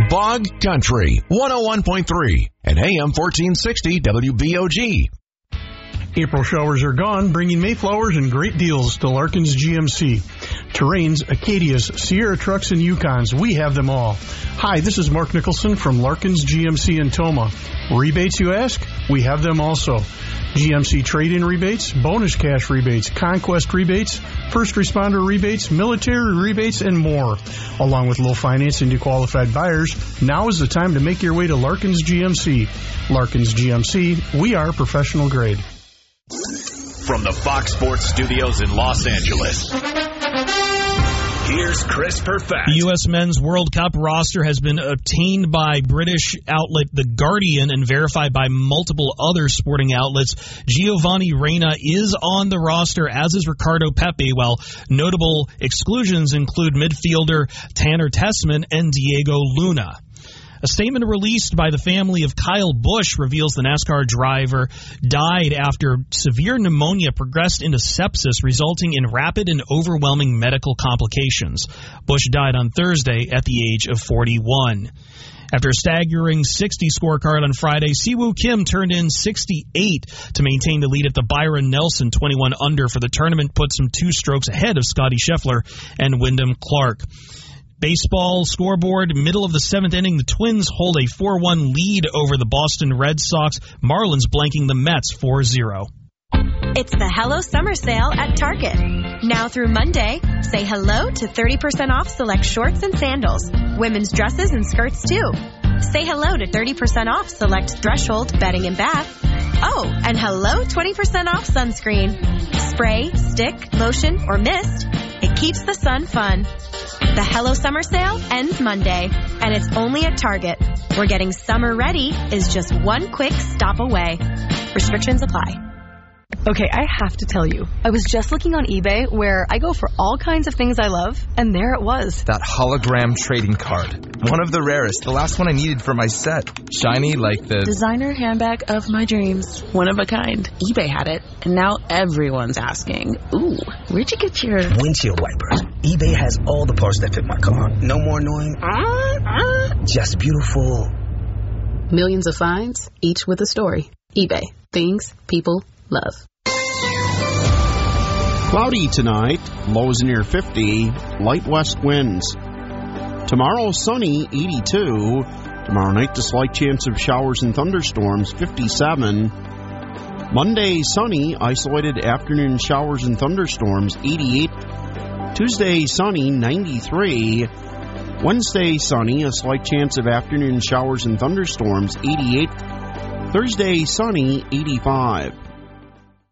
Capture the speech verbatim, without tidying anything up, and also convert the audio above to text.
Bog Country, one oh one point three and A M fourteen sixty W B O G. April showers are gone, bringing Mayflowers and great deals to Larkins G M C. Terrains, Acadias, Sierra Trucks, and Yukons, we have them all. Hi, this is Mark Nicholson from Larkins G M C in Toma. Rebates, you ask? We have them also. G M C trade-in rebates, bonus cash rebates, conquest rebates, first responder rebates, military rebates, and more. Along with low financing to qualified buyers, now is the time to make your way to Larkins G M C. Larkins G M C, we are professional grade. From the Fox Sports Studios in Los Angeles, here's Chris Perfett. The U S Men's World Cup roster has been obtained by British outlet The Guardian and verified by multiple other sporting outlets. Giovanni Reyna is on the roster, as is Ricardo Pepi, while notable exclusions include midfielder Tanner Tessman and Diego Luna. A statement released by the family of Kyle Busch reveals the NASCAR driver died after severe pneumonia progressed into sepsis, resulting in rapid and overwhelming medical complications. Busch died on Thursday at the age of forty-one. After a staggering sixty scorecard on Friday, Siwoo Kim turned in sixty-eight to maintain the lead at the Byron Nelson twenty-one under for the tournament, puts him two strokes ahead of Scotty Scheffler and Wyndham Clark. Baseball scoreboard, middle of the seventh inning, the Twins hold a four one lead over the Boston Red Sox. Marlins blanking the Mets four zero. It's the Hello Summer Sale at Target. Now through Monday, say hello to thirty percent off select shorts and sandals, women's dresses and skirts too. Say hello to thirty percent off select threshold bedding and bath. Oh, and hello twenty percent off sunscreen. Spray, stick, lotion, or mist. It keeps the sun fun. The Hello Summer Sale ends Monday, and it's only at Target, where getting summer ready is just one quick stop away. Restrictions apply. Okay, I have to tell you, I was just looking on eBay where I go for all kinds of things I love, and there it was. That hologram trading card. One of the rarest. The last one I needed for my set. Shiny like the... designer handbag of my dreams. One of a kind. eBay had it, and now everyone's asking, ooh, where'd you get your... windshield wipers. eBay has all the parts that fit my car. No more annoying... Uh, uh, just beautiful. Millions of finds, each with a story. eBay. Things people love. Cloudy tonight, lows near fifty, light west winds. Tomorrow, sunny, eighty-two. Tomorrow night, a slight chance of showers and thunderstorms, fifty-seven. Monday, sunny, isolated afternoon showers and thunderstorms, eighty-eight. Tuesday, sunny, ninety-three. Wednesday, sunny, a slight chance of afternoon showers and thunderstorms, eighty-eight. Thursday, sunny, eighty-five.